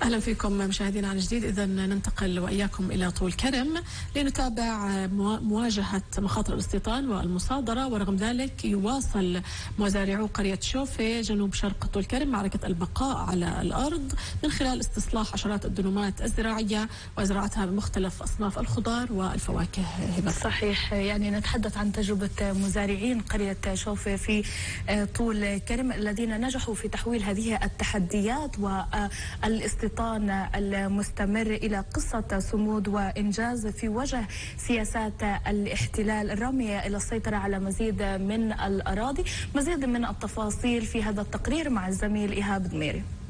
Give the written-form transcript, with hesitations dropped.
أهلا فيكم مشاهدينا عن جديد. إذا ننتقل وإياكم إلى طول كرم لنتابع مواجهة مخاطر الاستيطان والمصادرة، ورغم ذلك يواصل مزارعو قرية شوفة جنوب شرق طول كرم معركة البقاء على الأرض من خلال استصلاح عشرات الدنومات الزراعية وزراعتها بمختلف أصناف الخضار والفواكه. هبة. صحيح، يعني نتحدث عن تجربة مزارعين قرية شوفة في طول كرم الذين نجحوا في تحويل هذه التحديات والاستيطان المستمر إلى قصة صمود وإنجاز في وجه سياسات الاحتلال الرامية إلى السيطرة على مزيد من الأراضي. مزيد من التفاصيل في هذا التقرير مع الزميل إيهاب دميري.